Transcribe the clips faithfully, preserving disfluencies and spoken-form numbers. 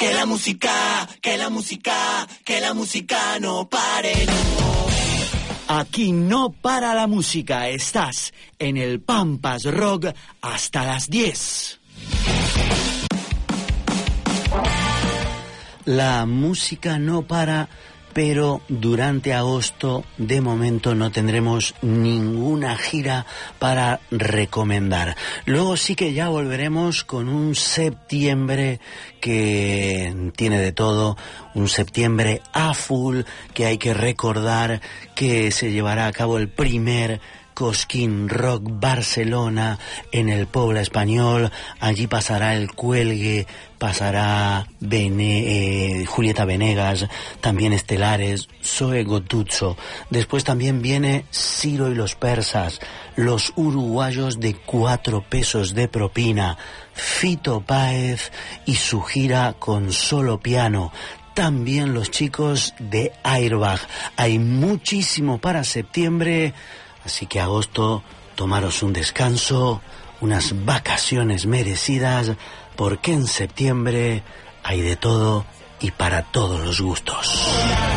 que la música, que la música, que la música no pare, no. Aquí no para la música, estás en el Pampas Rock hasta las diez. La música no para, pero durante agosto de momento no tendremos ninguna gira para recomendar. Luego sí que ya volveremos con un septiembre que tiene de todo, un septiembre a full, que hay que recordar que se llevará a cabo el primer Cosquín Rock Barcelona en el Pobla Español. Allí pasará El Cuelgue, pasará Bene, eh, Julieta Venegas, también Estelares, Zoe Gotuzzo. Después también viene Ciro y los Persas, los uruguayos de cuatro pesos de propina, Fito Páez y su gira con solo piano. También los chicos de Airbag. Hay muchísimo para septiembre. Así que agosto, tomaros un descanso, unas vacaciones merecidas, porque en septiembre hay de todo y para todos los gustos.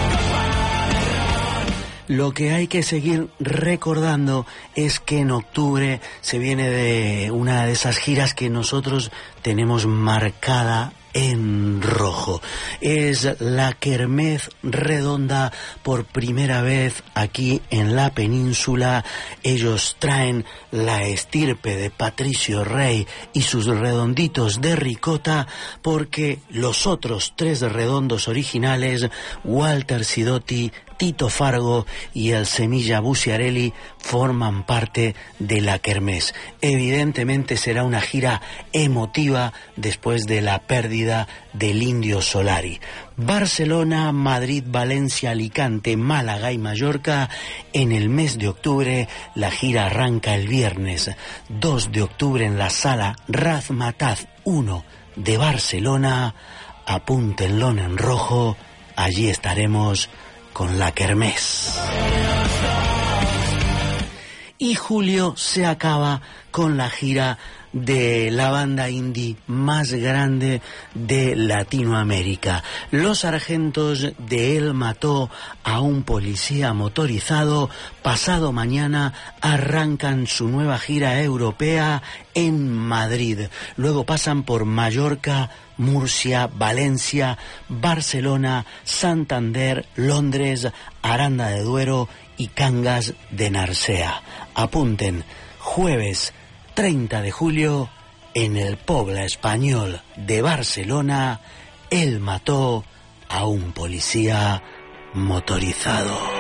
Lo que hay que seguir recordando es que en octubre se viene de una de esas giras que nosotros tenemos marcada en rojo. Es la Kermés Redonda por primera vez aquí en la península. Ellos traen la estirpe de Patricio Rey y sus redonditos de ricota, porque los otros tres redondos originales, Walter Sidotti, Tito Fargo y el Semilla Buciarelli, forman parte de la Kermés. Evidentemente será una gira emotiva después de la pérdida del Indio Solari. Barcelona, Madrid, Valencia, Alicante, Málaga y Mallorca. En el mes de octubre la gira arranca el viernes dos de octubre en la sala Razmataz uno de Barcelona. Apúntenlo en rojo, allí estaremos con la Kermés. Y julio se acaba con la gira de la banda indie más grande de Latinoamérica. Los Sargentos de Él mató a un policía motorizado. Pasado mañana arrancan su nueva gira europea en Madrid. Luego pasan por Mallorca, Murcia, Valencia, Barcelona, Santander, Londres, Aranda de Duero y Cangas de Narcea. Apunten, jueves treinta de julio, en el Pobla Español de Barcelona, Él mató a un policía motorizado.